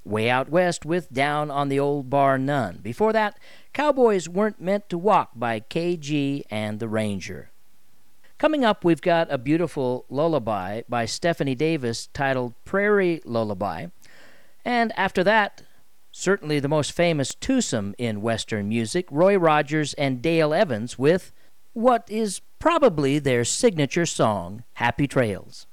Way Out West with Down on the Old Bar None. Before that, Cowboys Weren't Meant to Walk by KG and the Ranger. Coming up, we've got a beautiful lullaby by Stephanie Davis titled Prairie Lullaby. And after that, certainly the most famous twosome in Western music, Roy Rogers and Dale Evans with what is probably their signature song, Happy Trails.